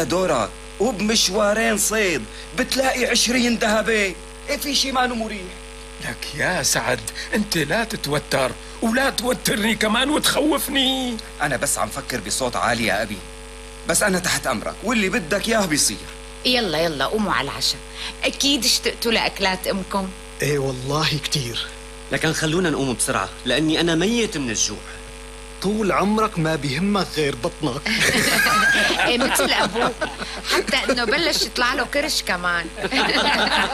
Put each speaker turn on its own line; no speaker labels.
دورك وبمشوارين صيد بتلاقي 20 ذهبة. ايه في شي ما مريح
لك يا سعد، انت لا تتوتر ولا توترني كمان وتخوفني.
انا بس عم فكر بصوت عالي يا ابي، بس انا تحت امرك واللي بدك اياه بيصير.
يلا يلا قوموا على العشاء، اكيد اشتقتوا لاكلات امكم.
ايه والله كتير.
لكن خلونا نقوم بسرعة لأني أنا ميت من الجوع.
طول عمرك ما بيهمك غير بطنك.
إيه مثل ابوه، حتى انه بلش يطلع له كرش كمان.